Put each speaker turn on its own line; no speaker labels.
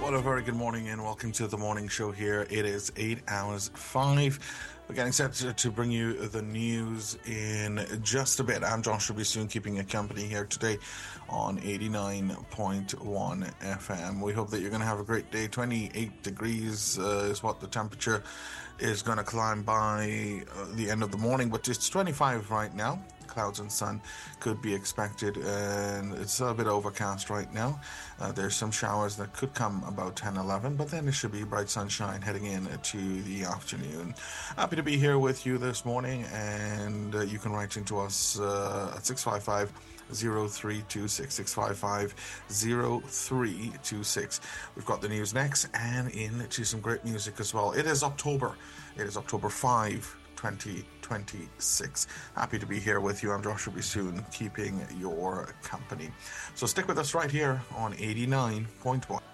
Well, a very good morning and welcome to the morning show here. It is 8 hours 5. We're getting set to bring you the news in just a bit. I'm Joshua B. Soon, keeping you company here today on 89.1 FM. We hope that you're going to have a great day. 28 degrees is what the temperature is going to climb by the end of the morning, but it's 25 right now. Clouds and sun could be expected, and it's a bit overcast right now. There's some showers that could come about 10-11, but then it should be bright sunshine heading into the afternoon. Happy to be here with you this morning, and you can write into us at 655-0326, We've got the news next, and into some great music as well. It is October 5, 2026. Happy to be here with you. I'm Joshua B. Soon, keeping your company. So stick with us right here on 89.1.